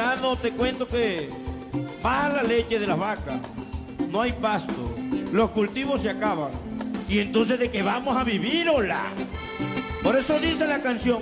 hermano, te cuento que baja la leche de las vacas, no hay pasto, los cultivos se acaban. ¿Y entonces de qué vamos a vivir, hola? Por eso dice la canción.